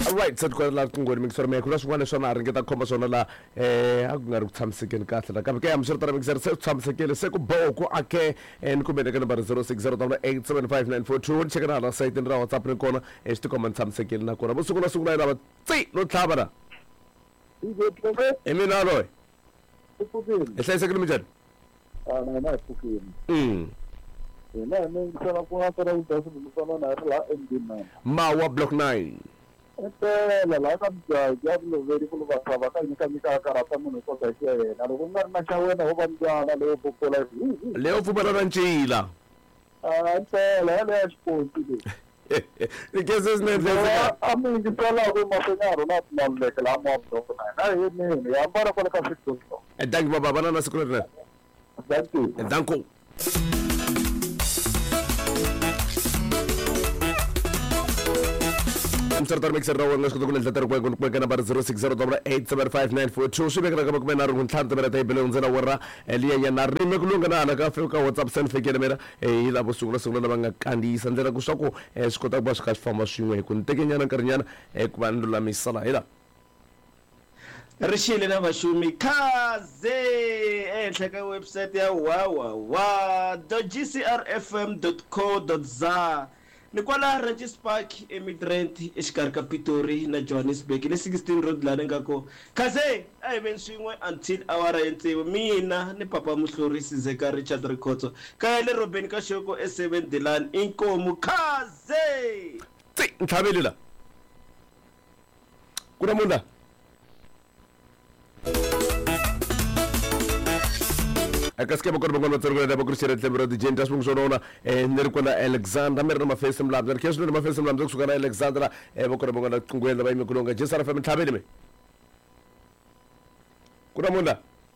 Alright, so kwala kungoni mixer me kula swale sona ringeta khomba sona la akungari kutshamisekeni kahle la kambe ke amshirtara mixer se tshamisekile se ku boko ake en ku bene ka number 0608759422 chekana la site ra WhatsApp ni kona comment tshamisekile na kona busuku na sukuna ila tsi no tlhabana emina loy ehlaisekile mjani na fukini na ngisala kwa tara utasu mfano na la endina Mawa block 9 la kamja jablo very full of baka nika karata mun ko ta ke na rungar na chawe na hoban jana le pokola leo fumana na ntshila la sport Because ne ami ngisala ko mafanyaro na mande kala mo na ne ya bara ko ka fitu dank baba bana na sikule na danko Mr. Mixer rawa ngashko kule letter kwa kwa number 0608759422 shibeka kama kumena rungu ntante mera tayibele unzena wara eliya ya narime kulunga na alaka fika WhatsApp send fike mera ila busungula sungula banga kandi sanzera kusako skota bas kash formation ku ntekenya na karnyana kubandula misala ila Rishile na bashumi kaze hleka website ya wawa.gcrfm.co.za ni kwala Ranges Park Emigrant Eskarka Pitori na Johannesburg le 16 road la ngako kaze ayiben swingwe until awara yente mina ni papa Muhlori Sizeka Richard Rikoto kayele Robin Kashoko S7 Delan inkomu kaze nthabelila kuna munda akaske bokor bokor tsoro da bokor shere tebro di jentas bung sonona ner ko na Alexander mer ma fesem lab der kesu ma fesem lab dok sugana Alexander bokor bokor tungwe da bay me kulonga jesara fam tabele me kuna munda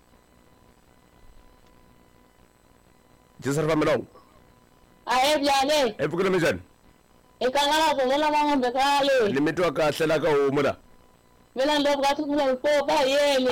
jesara fam long aye byale bokor me jan kangala ko la mangombe kale limito ka hlela ka o mula vela ndo ka tukula ko ba yele